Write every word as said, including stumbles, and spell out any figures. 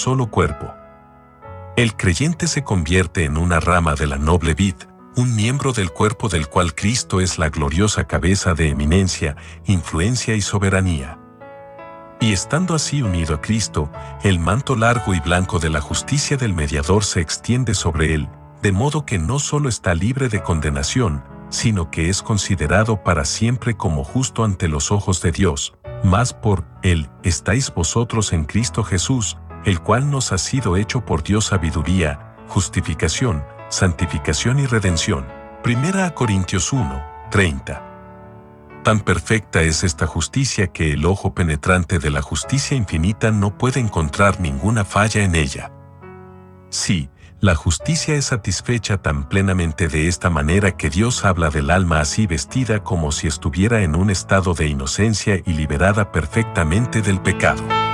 solo cuerpo. El creyente se convierte en una rama de la noble vid, un miembro del cuerpo del cual Cristo es la gloriosa cabeza de eminencia, influencia y soberanía. Y estando así unido a Cristo, el manto largo y blanco de la justicia del mediador se extiende sobre él, de modo que no solo está libre de condenación, sino que es considerado para siempre como justo ante los ojos de Dios. Mas por él estáis vosotros en Cristo Jesús, el cual nos ha sido hecho por Dios sabiduría, justificación, santificación y redención. Primera a Corintios uno, treinta. Tan perfecta es esta justicia que el ojo penetrante de la justicia infinita no puede encontrar ninguna falla en ella. Sí, la justicia es satisfecha tan plenamente de esta manera que Dios habla del alma así vestida como si estuviera en un estado de inocencia y liberada perfectamente del pecado.